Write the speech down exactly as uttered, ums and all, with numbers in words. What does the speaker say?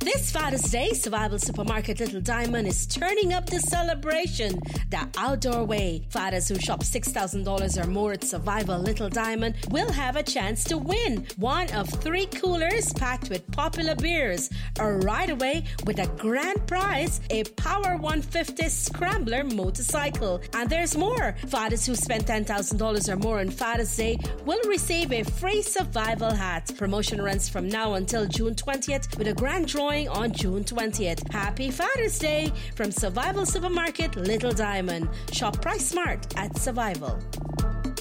This Father's Day, Survival Supermarket Little Diamond is turning up the celebration the outdoor way. Fathers who shop six thousand dollars or more at Survival Little Diamond will have a chance to win one of three coolers packed with popular beers, a ride-away with a grand prize, a Power one fifty Scrambler motorcycle. And there's more. Fathers who spend ten thousand dollars or more on Father's Day will receive a free survival hat. Promotion runs from now until June twentieth with a grand drawing on June twentieth. Happy Father's Day from Survival Supermarket Little Diamond. Shop Price Smart at Survival.